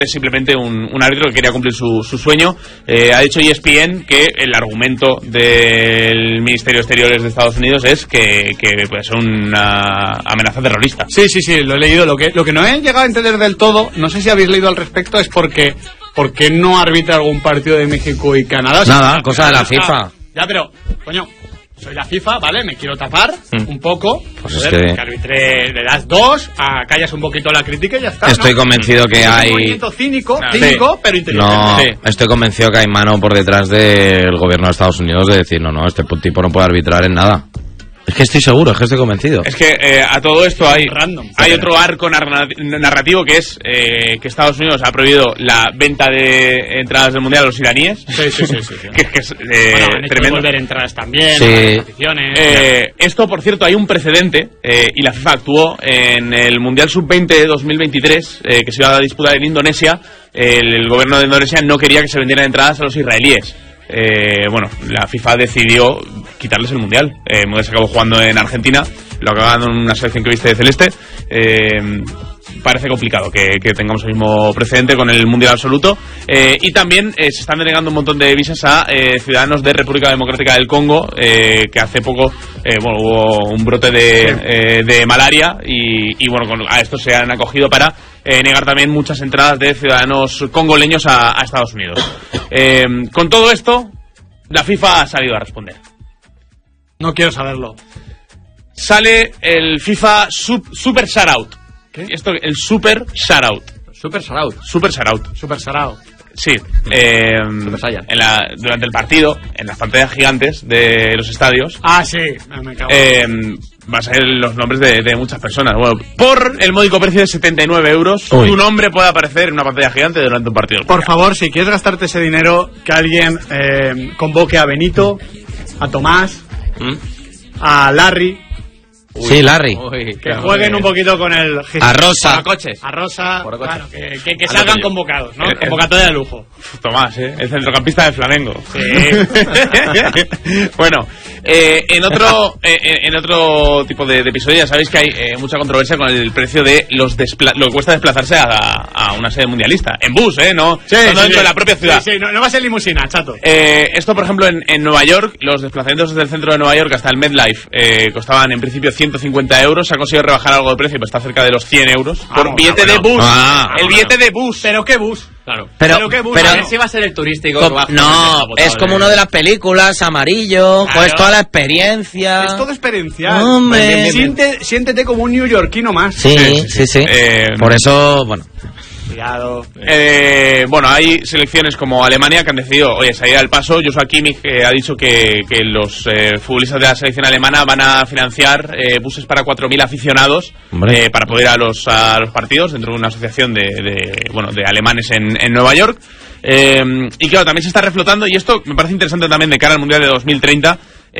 es simplemente un árbitro que quería cumplir su sueño. Ha dicho ESPN que el argumento del Ministerio de Exteriores de Estados Unidos es que puede ser una amenaza terrorista. Sí, lo he leído. Lo que no he llegado a entender del todo, no sé si habéis leído al respecto, es ¿por qué no arbitra algún partido de México y Canadá? Nada, cosa de la FIFA. Ya, pero, coño, soy la FIFA, ¿vale? Me quiero tapar un poco. Pues joder, es que arbitre, le das 2, callas un poquito la crítica y ya está. Estoy convencido que hay... un movimiento cínico, pero inteligente. No, estoy convencido que hay mano por detrás del gobierno de Estados Unidos de decir, no, este tipo no puede arbitrar en nada. Es que estoy seguro, es que estoy convencido. Es que a todo esto hay otro arco narrativo que es que Estados Unidos ha prohibido la venta de entradas del Mundial a los iraníes. Sí. que es han hecho tremendo. devolver entradas también, esto, por cierto, hay un precedente y la FIFA actuó en el Mundial Sub-20 de 2023 que se iba a disputar en Indonesia. El gobierno de Indonesia no quería que se vendieran entradas a los israelíes. La FIFA decidió quitarles el Mundial. El Mundial se acabó jugando en Argentina, lo acabaron en una selección que viste de celeste. Parece complicado que tengamos el mismo precedente con el Mundial absoluto. Y también se están denegando un montón de visas a ciudadanos de República Democrática del Congo, que hace poco hubo un brote de malaria y a esto se han acogido para negar también muchas entradas de ciudadanos congoleños a Estados Unidos. Con todo esto, la FIFA ha salido a responder. No quiero saberlo. Sale el FIFA Super Shoutout. ¿Qué? El Super Shoutout. Super Shoutout. Super Shoutout. Super Shoutout. Sí. Durante el partido, en las pantallas gigantes de los estadios. Ah, sí. Me cago. Va a ser los nombres de muchas personas. Bueno, por el módico precio de 79 euros, tu nombre puede aparecer en una pantalla gigante durante un partido. Por favor, si quieres gastarte ese dinero, que alguien convoque a Benito, a Tomás, a Larry. Sí, Larry. Que jueguen un poquito con el... A Rosa. A Rosa, claro, que salgan convocados, ¿no? Convocatoria de lujo. Tomás, el centrocampista de Flamengo. Sí. Bueno, en otro tipo de episodio ya sabéis que hay mucha controversia con el precio de lo que cuesta desplazarse a una sede mundialista. En bus, ¿no? Sí, dentro de la propia ciudad. Sí, no va a ser limusina, chato. Esto, por ejemplo, en Nueva York, los desplazamientos desde el centro de Nueva York hasta el MetLife costaban en principio 150 euros. Se ha conseguido rebajar algo de precio, pero está cerca de los 100 euros por billete de bus. El billete de bus. ¿Pero qué bus? Claro. Pero a ver si va a ser el turístico. No, es como uno de las películas, amarillo, claro. pues toda la experiencia. Es todo experiencial. Hombre. Siéntete como un neoyorquino más. Sí. Por eso, Cuidado. Hay selecciones como Alemania que han decidido, salir al paso. Joshua Kimmich ha dicho que los futbolistas de la selección alemana van a financiar buses para 4.000 aficionados para poder ir a los partidos dentro de una asociación de alemanes en Nueva York. Y claro, también se está reflotando, y esto me parece interesante también de cara al Mundial de 2030,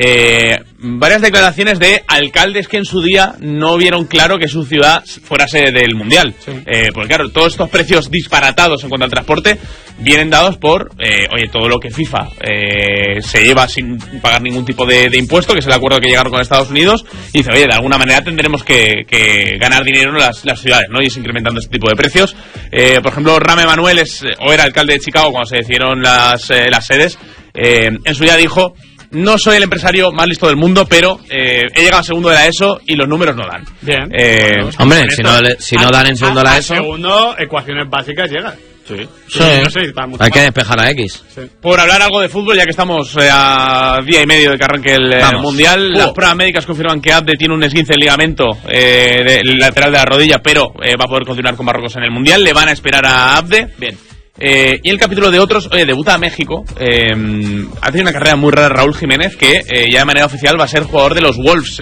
varias declaraciones de alcaldes que en su día no vieron claro que su ciudad fuera sede del Mundial. Sí. Porque claro, todos estos precios disparatados en cuanto al transporte vienen dados por todo lo que FIFA se lleva sin pagar ningún tipo de impuesto, que es el acuerdo que llegaron con Estados Unidos, y dice, de alguna manera tendremos que ganar dinero en las ciudades, ¿no? Y es incrementando este tipo de precios. Por ejemplo, Rahm Emanuel era alcalde de Chicago cuando se decidieron las sedes. En su día dijo: no soy el empresario más listo del mundo, pero he llegado a segundo de la ESO y los números no dan. Bien. Hombre, si no dan en segundo de la ESO... segundo, ecuaciones básicas llegan. Sí. No sé, hay que despejar a X. Sí. Por hablar algo de fútbol, ya que estamos a día y medio de que arranque el Mundial, las pruebas médicas confirman que Abde tiene un esguince de ligamento del lateral de la rodilla, pero va a poder continuar con Marruecos en el Mundial. Le van a esperar a Abde. Bien. Y el capítulo de otros, debuta a México. Ha tenido una carrera muy rara Raúl Jiménez, que ya de manera oficial va a ser jugador de los Wolves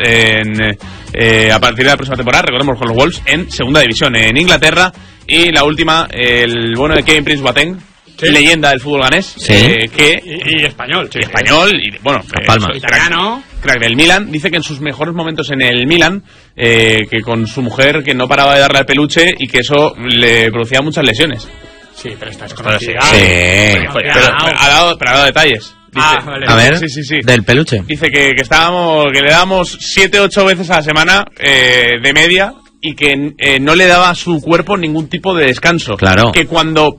a partir de la próxima temporada. Recordemos, con los Wolves en segunda división en Inglaterra. Y la última, el bueno de Kevin Prince Boateng, leyenda del fútbol ganés, y español, italiano, crack del Milan. Dice que en sus mejores momentos en el Milan, que con su mujer, que no paraba de darle al peluche y que eso le producía muchas lesiones. Sí, pero esta es conocida. Pero ha dado detalles. Dice, vale. A ver, sí. del peluche. Dice que le damos 7-8 veces a la semana de media y que no le daba a su cuerpo ningún tipo de descanso. Claro. Que cuando